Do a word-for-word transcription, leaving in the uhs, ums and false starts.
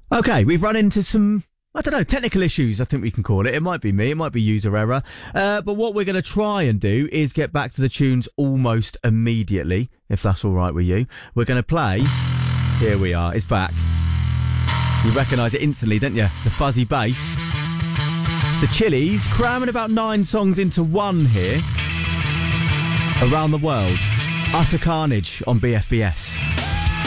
Okay, we've run into some, I don't know, technical issues, I think we can call it. It might be me, it might be user error. Uh, but what we're going to try and do is get back to the tunes almost immediately, if that's all right with you. We're going to play... Here we are, it's back. You recognise it instantly, don't you? The fuzzy bass. It's the Chili's, cramming about nine songs into one here. Around the World. Utter Carnage on B F B S.